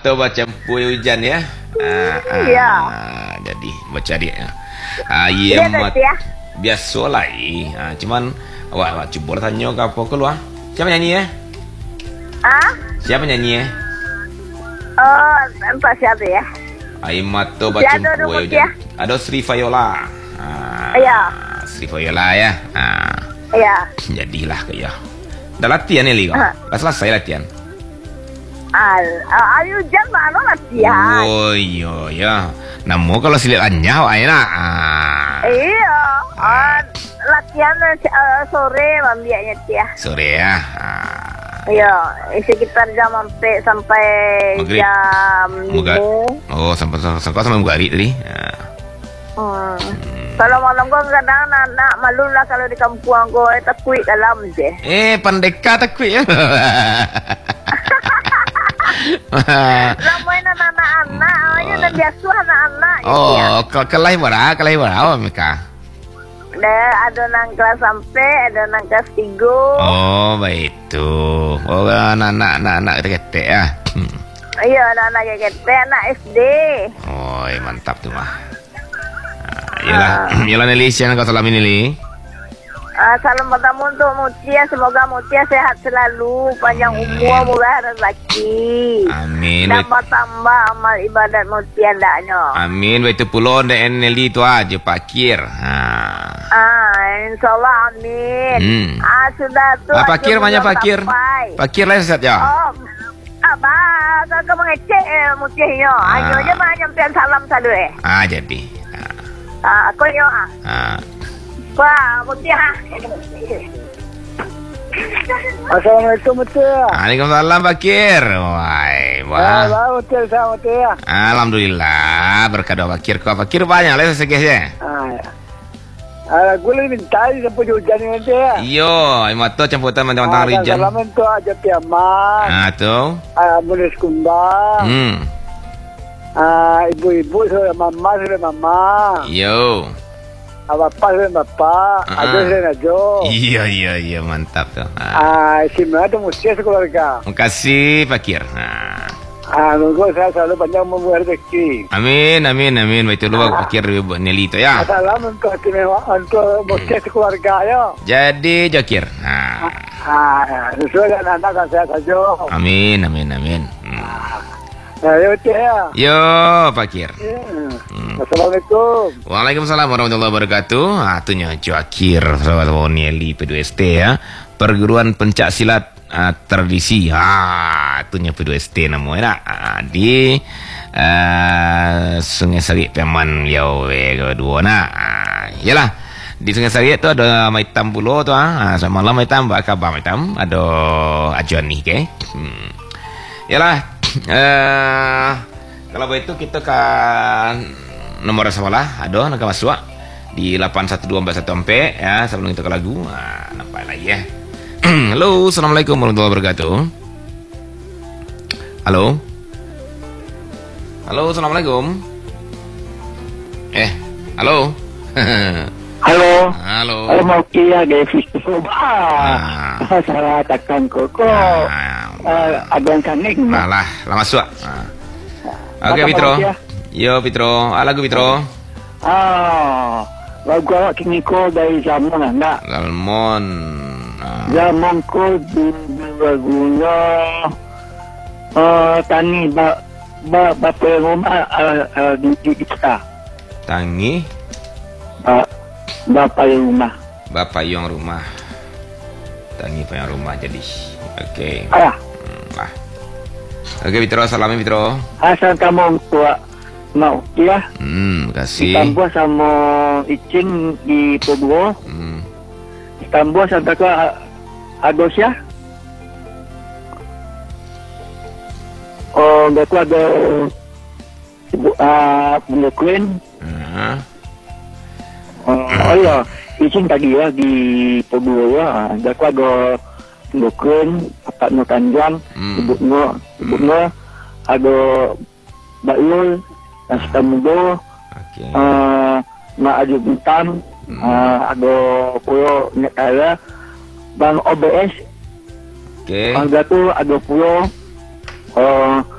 mata macam puai hujan ya. Ya. Jadi baca dia. Ya, Dati ya. Biasalah cuman awak cuba tanya ke apa keluar. Siapa nyanyi ya? Siapa nyanyi ya? Oh, entah siapa ya. Ai mata baca puai hujan. Ada Sri Viola. Ya. Sri Viola ya. Ya. Jadilah kaya. Dah latihan ni kau. Dah selesai latihan. Ayu hujan mana latihan? Oh iya ya. Namun kalau silat anyah awak enak. Iya. Latihan sore mambiaknya dia. Sore ya. Iya, sekitar jam sampai Maghrib. jam 5. Oh, sampai maghrib tadi. Kalau malam gua kadang anak malu lah kalau di kampung gua takut dalam je. Pendeka takut ya. Ramai anak-anak, aja biasa anak-anak. Oh, kelai berapa mereka? Ada nang kelas sampai, ada nang kelas 3. Oh, baik tu. Oh, anak-anak ketek ya. Iya, anak ketek, anak SD. Oh, mantap tu mah. Yalah Nelly, siapa kau salamin Nelly? Salam pertama untuk Mutia, semoga Mutia sehat selalu, panjang umur, murah rezeki. Amin. Tambah amal ibadat Mutia ndaknya. Amin. Itu pula dan Nelly tu aja Pak Kir. Insyaallah amin. Sudah tu. Pak Kir mana Pak Kir? Pak Kir lah Ustaz ya. Abah, kakak mengecek Mutia nya. Hanya je mah nyampean salam selalu Jadi. Aku yo Wah, Mutia. Assalamualaikum Mutia. Waalaikumsalam Pak Kir. Wah. Mutia sama Mutia. Alhamdulillah berkah doa Pak Kir. Kau Pak Kir banyak lah sekian. Gue lebih minta sampai hujan ini Mutia. Iyo, mata campuran macam-macam hujan. Salaman tu aja piaman. Tu. Boleh kumbang. Ibu-ibu sudah mama. Yo. Bapak sudah bapak. Ajo sudah ajo. Iya mantap tu. Semua tu mesti sekeluarga. Terima kasih Pak Kir. Moga saya selalu panjang umur rezeki. Amin. Baik tu Pak Kir Nelly tu ya. Salam untuk untuk mesti sekeluarga ya. Jadi Jakir. Sesuai dengan anak kan saya saja. Amin. Yo Pak Kir. Assalamualaikum. Waalaikumsalam warahmatullahi wabarakatuh. Itunya Jakir sahabat Nelly P2ST ya. Perguruan pencak silat tradisi. Itunya P2ST namanya. Di Sungai Sarit Piaman Liau kedua yalah. Di Sungai Sarit tu ada Maitam pula tu sama malam Maitam kabar Maitam ada ajuan ni ke. Yalah. Kalau begitu kita kan nomor sekolah ada nak masuk di 812414 ya sebelum kita ke lagu. Nampak lagi ya. Halo, Assalamualaikum warahmatullahi wabarakatuh. Halo, Assalamualaikum. Halo. Halo. Mau kia Devi salah takkan koko. Abang kanik. Lah masuk. Oke, Pitro. Yo, Pitro. Lagu Pitro. Lagu awak kini ko dari Zamon enggak? Zamon. Zamon ko di lagunya tani bapak rumah di kita. Tangi. Bapak yang rumah. Tangi yang rumah jadi. Oke. Oke, Pitro, salamin Pitro. Asal kamu tua mau ya. Kasih. Tambah sama Icing di Pogo. Tambah sampai ke Agos ya. Oh, betul ada Bunda Queen. Oh ya, Icing tadi ya di Pogo ya. Betul ada Bukan apa no Tanjang, ibu ada Bayul, Nastamudo, Mak Aju Bintam, ada Puyo Nekara, Bang OBS, Bang Gatu ada Puyo,